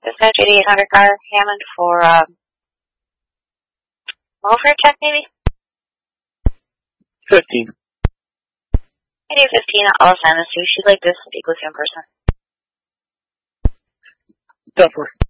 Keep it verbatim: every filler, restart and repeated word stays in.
Dispatch eighty-eight hundred car, Hammond for, um, welfare check maybe? fifteen. I do fifteen, I'll assign this to you. She'd like to speak with you in person. Definitely.